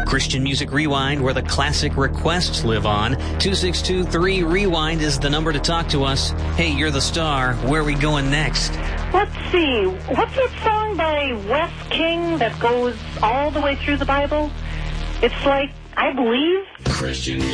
Christian Music Rewind, where the classic requests live on. 262-3-REWIND is the number to talk to us. Hey, you're the star. Where are we going next? Let's see. What's that song by Wes King that goes all the way through the Bible? It's like, I believe. Christian